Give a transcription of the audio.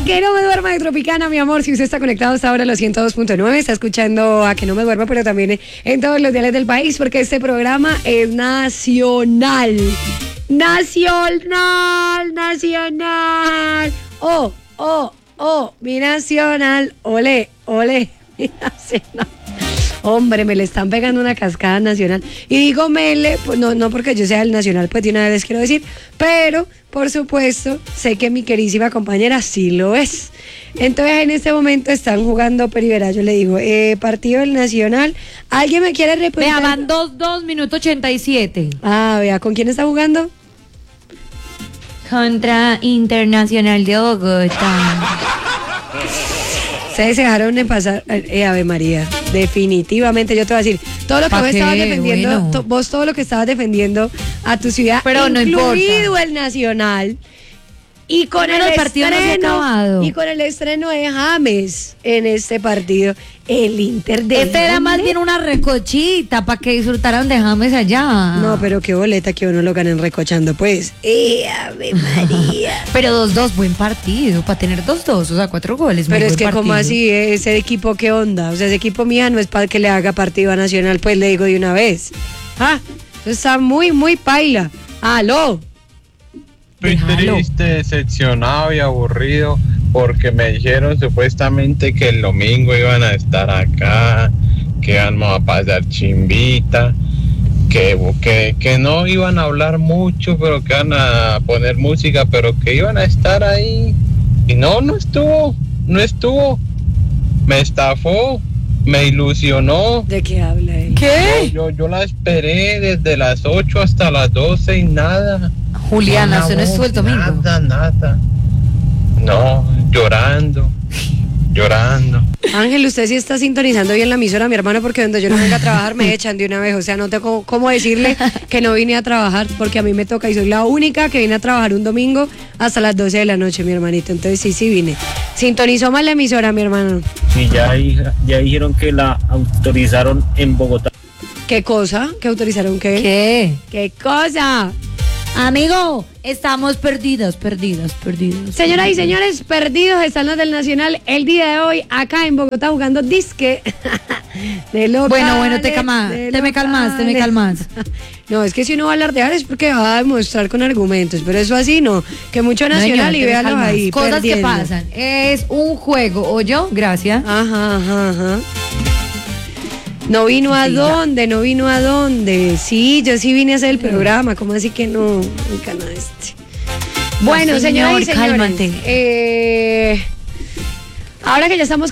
que no me duerma de Tropicana, mi amor. Si usted está conectado hasta ahora a los 102.9, está escuchando a que no me duerma, pero también en todos los diales del país, porque este programa es nacional. Nacional. Mi nacional. Ole, mi nacional. Hombre, me le están pegando una cascada nacional. Y digo mele, pues no porque yo sea el nacional, pues de una vez les quiero decir, pero por supuesto, sé que mi queridísima compañera sí lo es. Entonces en este momento están jugando Peribera. Yo le digo, partido del Nacional. ¿Alguien me quiere representar? Vea, van 2-2, minuto 87. Ah, vea, ¿con quién está jugando? Contra Internacional de Bogotá. Ustedes se dejaron de pasar, Ave María, definitivamente yo te voy a decir, todo lo que vos estabas defendiendo, bueno. Vos todo lo que estabas defendiendo a tu ciudad, pero incluido el Nacional, y con el estreno de James en este partido, el Inter de este era más bien una recochita para que disfrutaran de James allá. No, pero qué boleta que uno lo ganen recochando, pues. Ave María. Pero 2-2, buen partido, para tener 2-2, o sea, 4 goles. Pero es que como así, ese equipo, ¿qué onda? O sea, ese equipo mía no es para que le haga partido a Nacional, pues le digo de una vez. Eso está muy, muy paila. ¡Aló! Estoy triste, decepcionado y aburrido porque me dijeron supuestamente que el domingo iban a estar acá, que íbamos a pasar chimbita, que no iban a hablar mucho, pero que iban a poner música, pero que iban a estar ahí. Y no estuvo. Me estafó, me ilusionó. ¿De qué habla él? ¿Qué? Yo la esperé desde las 8 hasta las 12 y nada. Juliana, ¿usted no estuvo el domingo? Nada. No, llorando. Ángel, usted sí está sintonizando bien la emisora, mi hermano, porque cuando yo no venga a trabajar me echan de una vez. O sea, no tengo cómo decirle que no vine a trabajar, porque a mí me toca y soy la única que vine a trabajar un domingo hasta las 12 de la noche, mi hermanito. Entonces sí vine. Sintonizó mal la emisora, mi hermano. Sí, ya dijeron que la autorizaron en Bogotá. ¿Qué cosa? ¿Qué autorizaron qué? ¿Qué cosa? Amigo, estamos perdidos. Señoras y señores, perdidos están los del Nacional el día de hoy acá en Bogotá jugando disque de locales. Bueno, te me calmas. No, es que si uno va a alardear es porque va a demostrar con argumentos, pero eso así no, que mucho Nacional y véalo ahí. Cosas perdiendo. Que pasan, es un juego, ¿oyó? Gracias. Ajá. No vino a dónde. Sí, yo sí vine a hacer el programa. ¿Cómo así que no? El canal este. Bueno, señor, y señores. Cálmate. Ahora que ya estamos